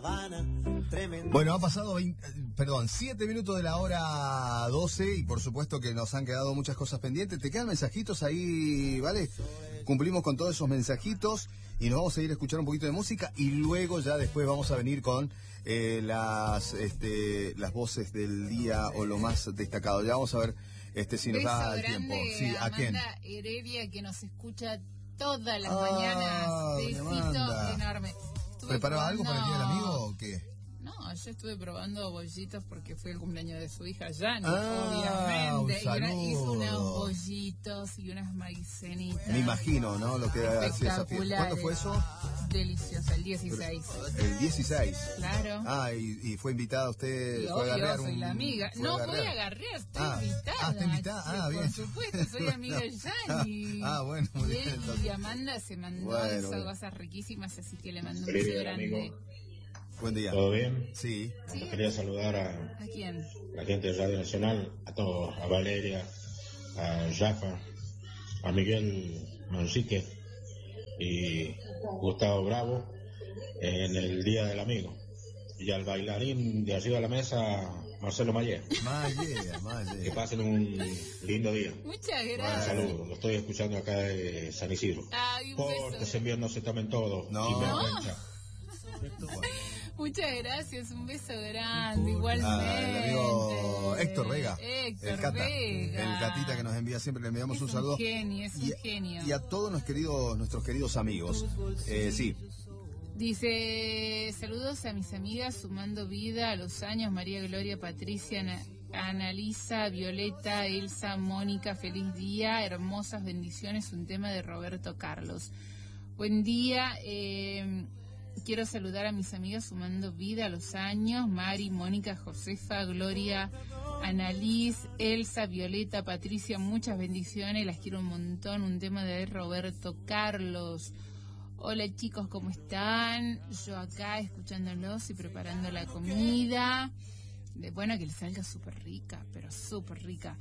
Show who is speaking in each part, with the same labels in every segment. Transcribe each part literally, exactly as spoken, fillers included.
Speaker 1: Bueno, ha pasado veinte, perdón, siete minutos de la hora doce y por supuesto que nos han quedado muchas cosas pendientes. ¿Te quedan mensajitos ahí, vale? Cumplimos con todos esos mensajitos y nos vamos a ir a escuchar un poquito de música y luego ya después vamos a venir con eh, las este, las voces del día o lo más destacado. Ya vamos a ver este si nos
Speaker 2: Beso
Speaker 1: da el
Speaker 2: grande
Speaker 1: tiempo. Sí, ¿a
Speaker 2: Amanda
Speaker 1: quién?
Speaker 2: Heredia, que nos escucha todas las
Speaker 1: Ah,
Speaker 2: mañanas.
Speaker 1: doña Amanda.
Speaker 2: Besito enorme. Estuve
Speaker 1: ¿Preparaba algo para el Día del
Speaker 2: probando-
Speaker 1: Amigo o qué?
Speaker 2: No, yo estuve probando bollitos porque fue el cumpleaños de su hija Yani,
Speaker 1: Ah,
Speaker 2: obviamente.
Speaker 1: un
Speaker 2: Y una- hizo
Speaker 1: saludo.
Speaker 2: unos bollitos y unas maicenitas.
Speaker 1: Me imagino, ¿no? Lo que hacía esa fiesta.
Speaker 2: Espectaculares.
Speaker 1: ¿Cuándo fue eso?
Speaker 2: Delicioso, el dieciséis.
Speaker 1: El dieciséis.
Speaker 2: Claro.
Speaker 1: Ah, y, y fue invitada usted.
Speaker 2: Y
Speaker 1: fue a
Speaker 2: obvio,
Speaker 1: agarrear
Speaker 2: soy
Speaker 1: un-
Speaker 2: la amiga.
Speaker 1: fue
Speaker 2: No
Speaker 1: a
Speaker 2: voy a agarrear, estoy
Speaker 1: Ah,
Speaker 2: invitada.
Speaker 1: ah, está invitada.
Speaker 2: Sí,
Speaker 1: Ah, bien.
Speaker 2: Por supuesto, soy amiga de Yani.
Speaker 1: Ah, bueno, muy
Speaker 2: Y
Speaker 1: bien,
Speaker 2: él
Speaker 1: entonces.
Speaker 2: y Amanda se mandó
Speaker 1: Bueno,
Speaker 2: esas
Speaker 1: bueno.
Speaker 2: cosas riquísimas, así que le mandó un
Speaker 3: Feliz
Speaker 2: beso
Speaker 3: día,
Speaker 2: grande.
Speaker 3: amigo.
Speaker 1: Buen día.
Speaker 3: ¿Todo bien?
Speaker 1: Sí.
Speaker 2: Sí.
Speaker 3: Yo quería saludar a
Speaker 2: ¿A quién?
Speaker 3: la gente de Radio Nacional, a todos, a Valeria, a Rafa, a Miguel Mansique y Gustavo Bravo en el Día del Amigo. Y al bailarín de arriba de la mesa, Marcelo Mayer.
Speaker 1: Maya, Maya.
Speaker 3: Que pasen un lindo día.
Speaker 2: Muchas
Speaker 3: Un
Speaker 2: gracias.
Speaker 3: saludo, lo estoy escuchando acá de San Isidro.
Speaker 2: Ay, un
Speaker 3: Porque
Speaker 2: beso.
Speaker 3: se envíen, no se tomen todo.
Speaker 1: No.
Speaker 3: Y me
Speaker 2: No.
Speaker 3: cuenta.
Speaker 2: Muchas gracias, un beso grande, igualmente.
Speaker 1: Ah, el amigo Héctor Vega.
Speaker 2: Héctor
Speaker 1: el Cata.
Speaker 2: Vega.
Speaker 1: El Catita que nos envía siempre, le enviamos
Speaker 2: Es
Speaker 1: un
Speaker 2: un
Speaker 1: saludo.
Speaker 2: genio, es un
Speaker 1: y,
Speaker 2: genio.
Speaker 1: Y a todos nuestros queridos, nuestros queridos amigos. Eh, sí.
Speaker 2: Dice, saludos a mis amigas, sumando vida a los años, María Gloria, Patricia, Ana, Analisa, Violeta, Elsa, Mónica, feliz día, hermosas bendiciones, un tema de Roberto Carlos. Buen día, eh, quiero saludar a mis amigas, sumando vida a los años, Mari, Mónica, Josefa, Gloria, Annalise, Elsa, Violeta, Patricia, muchas bendiciones, las quiero un montón, un tema de Roberto Carlos. Hola chicos, ¿cómo están? Yo acá escuchándolos y preparando la comida. De, bueno, que les salga súper rica, pero súper rica.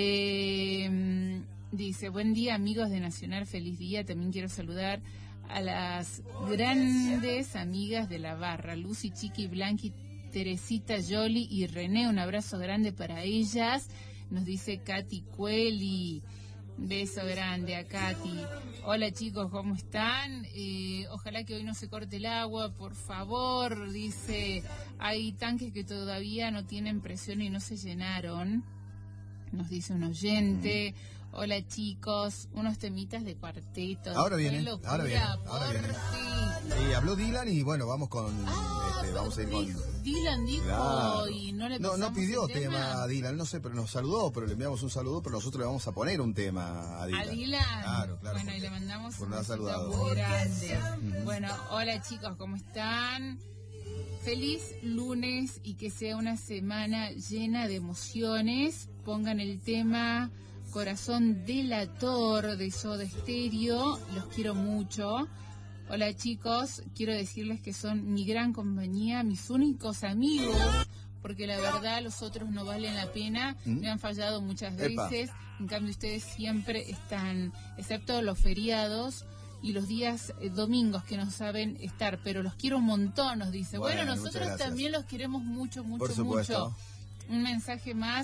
Speaker 2: Eh, dice, buen día amigos de Nacional, feliz día. También quiero saludar a las grandes amigas de la barra, Lucy, Chiqui, Blanqui, Teresita, Yoli y René. Un abrazo grande para ellas. Nos dice Katy Cueli. Beso grande a Katy. Hola chicos, ¿cómo están? Eh, ojalá que hoy no se corte el agua, por favor. Dice, hay tanques que todavía no tienen presión y no se llenaron. Nos dice un oyente. Hola chicos, unos temitas de cuarteto.
Speaker 1: Ahora
Speaker 2: Qué
Speaker 1: viene,
Speaker 2: locura,
Speaker 1: ahora viene, ahora
Speaker 2: por
Speaker 1: viene.
Speaker 2: fin.
Speaker 1: Y habló Dylan y bueno, vamos con.
Speaker 2: Ah,
Speaker 1: este, vamos a ir
Speaker 2: dijo-
Speaker 1: con.
Speaker 2: Dylan dijo
Speaker 1: Claro.
Speaker 2: y no le
Speaker 1: No,
Speaker 2: pasamos
Speaker 1: no pidió
Speaker 2: el
Speaker 1: tema a Dylan, no sé, pero nos saludó, pero le enviamos un saludo, pero nosotros le vamos a poner un tema a Dylan.
Speaker 2: ¿A Dylan?
Speaker 1: Claro, claro.
Speaker 2: Bueno, y
Speaker 1: porque-
Speaker 2: le mandamos
Speaker 1: por
Speaker 2: un
Speaker 1: no haber
Speaker 2: besito
Speaker 1: saludado.
Speaker 2: muy grande. Bueno, hola chicos, ¿cómo están? Feliz lunes y que sea una semana llena de emociones. Pongan el tema Corazón Delator de Soda Stereo. Los quiero mucho. Hola chicos, quiero decirles que son mi gran compañía, mis únicos amigos, porque la verdad los otros no valen la pena,
Speaker 1: ¿Mm?
Speaker 2: me han fallado muchas
Speaker 1: Epa.
Speaker 2: veces, en cambio ustedes siempre están, excepto los feriados y los días eh, domingos que no saben estar, pero los quiero un montón, nos dice. Bueno,
Speaker 1: Bueno,
Speaker 2: nosotros
Speaker 1: muchas gracias.
Speaker 2: también los queremos mucho, mucho,
Speaker 1: Por supuesto.
Speaker 2: mucho. Un mensaje más.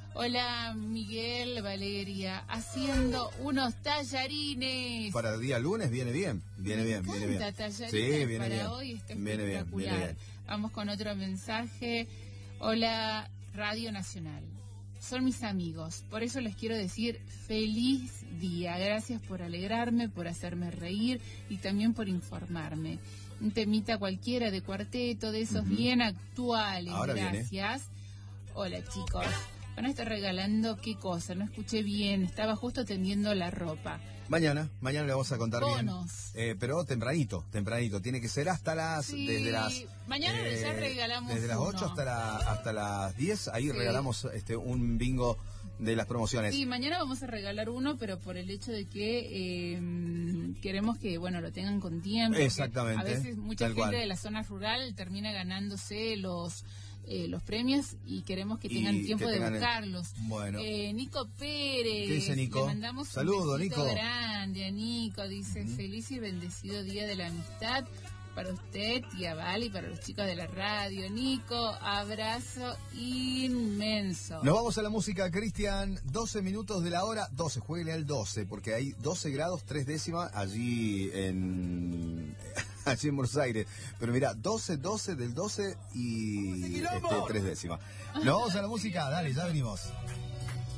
Speaker 2: Hola Miguel, Valeria, haciendo unos tallarines.
Speaker 1: Para el día lunes viene bien, viene bien,
Speaker 2: Me
Speaker 1: viene bien.
Speaker 2: encanta, tallarines
Speaker 1: Sí, viene
Speaker 2: para
Speaker 1: bien.
Speaker 2: hoy está
Speaker 1: Viene bien,
Speaker 2: espectacular.
Speaker 1: viene bien.
Speaker 2: Vamos con otro mensaje. Hola Radio Nacional, son mis amigos, por eso les quiero decir feliz día. Gracias por alegrarme, por hacerme reír y también por informarme. Un temita cualquiera de cuarteto, de esos
Speaker 1: Ujú.
Speaker 2: bien actuales.
Speaker 1: Ahora viene.
Speaker 2: Gracias. Hola chicos. Van a estar regalando qué cosa, no escuché bien, estaba justo tendiendo la ropa.
Speaker 1: Mañana, mañana le vamos a contar
Speaker 2: Bonos.
Speaker 1: bien. Eh, pero tempranito, tempranito. Tiene que ser hasta las,
Speaker 2: Sí,
Speaker 1: desde las...
Speaker 2: mañana ya regalamos
Speaker 1: Desde las
Speaker 2: uno.
Speaker 1: ocho hasta, la, hasta las diez, ahí
Speaker 2: Sí.
Speaker 1: regalamos este un bingo de las promociones.
Speaker 2: Sí, mañana vamos a regalar uno, pero por el hecho de que eh, queremos que, bueno, lo tengan con tiempo. porque
Speaker 1: Exactamente,
Speaker 2: A veces mucha
Speaker 1: tal
Speaker 2: gente
Speaker 1: cual.
Speaker 2: de la zona rural termina ganándose los eh, los premios y queremos que tengan
Speaker 1: Y
Speaker 2: tiempo
Speaker 1: que
Speaker 2: de
Speaker 1: tengan el-
Speaker 2: buscarlos.
Speaker 1: Bueno.
Speaker 2: Eh, Nico Pérez.
Speaker 1: ¿Qué dice Nico?
Speaker 2: Le mandamos
Speaker 1: Saludo,
Speaker 2: un besito
Speaker 1: Nico.
Speaker 2: grande a Nico. Dice, feliz y bendecido Día de la Amistad para usted, tía Val, y para los chicos de la radio. Nico, abrazo inmenso.
Speaker 1: Nos vamos a la música, Cristian. doce minutos de la hora, doce, jueguele al doce, porque hay doce grados, tres décimas allí en... allí en Buenos Aires. Pero mira, doce, doce del doce y este, tres décimas. Nos vamos a la música, dale, ya venimos.